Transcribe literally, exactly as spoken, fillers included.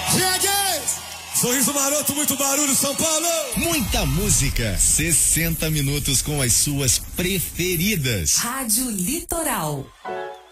Sorriso maroto, muito barulho, São Paulo! Muita música, sessenta minutos com as suas preferidas. Rádio Litoral.